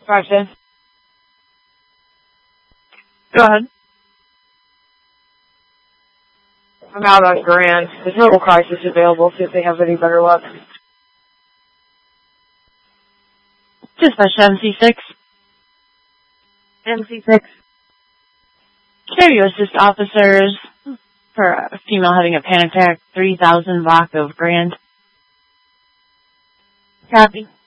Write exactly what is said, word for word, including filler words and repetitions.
five ten. Go ahead. I'm out on Grand. There's no crisis available. See if they have any better luck. Dispatch M C six. M C six. Care you assist officers for a female having a panic attack, three thousand block of Grand. Copy.